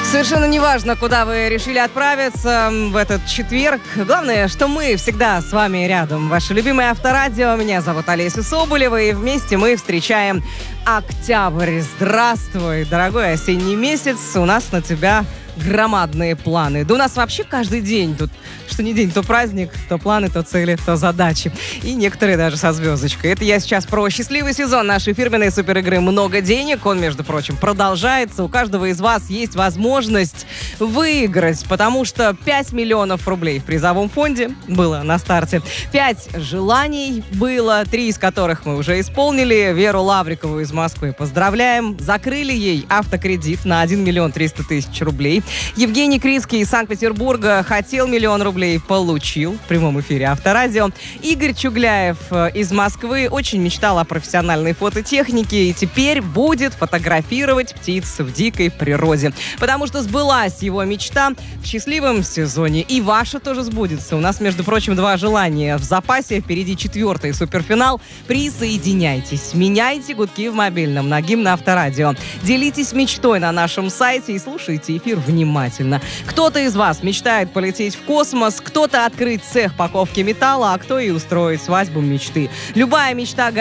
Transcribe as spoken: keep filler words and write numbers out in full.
Совершенно неважно, куда вы решили отправиться в этот четверг. Главное, что мы всегда с вами рядом. Ваше любимое Авторадио. Меня зовут Олеся Соболева. И вместе мы встречаем октябрь. Здравствуй, дорогой осенний месяц. У нас на тебя громадные планы. Да у нас вообще каждый день тут, что не день, то праздник, то планы, то цели, то задачи. И некоторые даже со звездочкой. Это я сейчас про счастливый сезон нашей фирменной суперигры «Много денег». Он, между прочим, продолжается. У каждого из вас есть возможность выиграть, потому что пять миллионов рублей в призовом фонде было на старте. пять желаний было, три из которых мы уже исполнили. Веру Лаврикову из Москвы поздравляем. Закрыли ей автокредит на один миллион триста тысяч рублей. Евгений Крицкий из Санкт-Петербурга хотел миллион рублей, получил в прямом эфире Авторадио. Игорь Чугляев из Москвы очень мечтал о профессиональной фототехнике и теперь будет фотографировать птиц в дикой природе. Потому что сбылась его мечта в счастливом сезоне. И ваша тоже сбудется. У нас, между прочим, два желания в запасе. Впереди четвертый суперфинал. Присоединяйтесь. Меняйте гудки в мобильном на гимн Авторадио. Делитесь мечтой на нашем сайте и слушайте эфир внимательно. Кто-то из вас мечтает полететь в космос, кто-то открыть цех паковки металла, а кто и устроить свадьбу мечты. Любая мечта